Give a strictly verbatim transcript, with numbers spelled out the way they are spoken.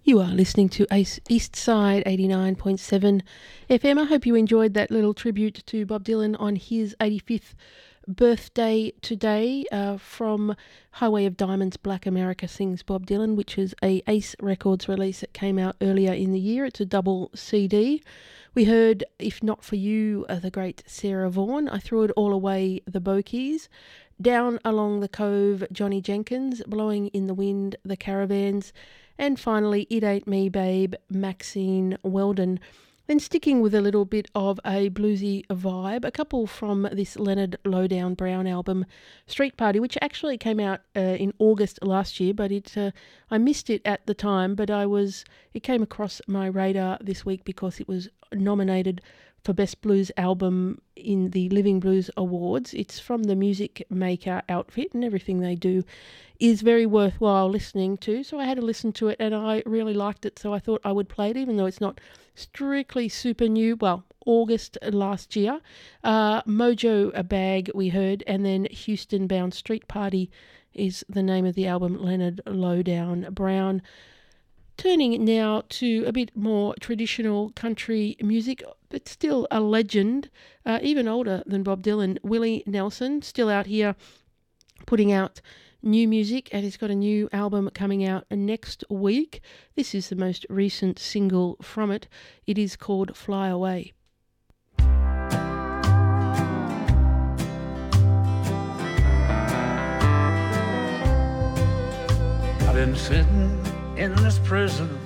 You are listening to Ace Eastside eighty-nine point seven F M. I hope you enjoyed that little tribute to Bob Dylan on his eighty-fifth birthday today uh, from Highway of Diamonds, Black America Sings Bob Dylan, which is a Ace Records release that came out earlier in the year. It's a double C D. We heard If Not For You, uh, the great Sarah Vaughan. I Threw It All Away, the Bokies. Down Along the Cove, Johnny Jenkins. Blowing in the Wind, the Caravans. And finally, It Ain't Me, Babe, Maxine Weldon. Then sticking with a little bit of a bluesy vibe, a couple from this Leonard Lowdown Brown album, Street Party, which actually came out uh, in August last year, but it uh, I missed it at the time, but I was it came across my radar this week because it was nominated for Best Blues Album in the Living Blues Awards. It's from the Music Maker outfit, and everything they do is very worthwhile listening to. So I had to listen to it, and I really liked it, so I thought I would play it, even though it's not strictly super new. Well, August last year. Uh, Mojo a Bag we heard, and then Houston Bound Street Party is the name of the album, Leonard Lowdown Brown. Turning now to a bit more traditional country music, but still a legend, uh, even older than Bob Dylan, Willie Nelson, still out here putting out new music, and he's got a new album coming out next week. This is the most recent single from it. It is called Fly Away. I've been sitting in this prison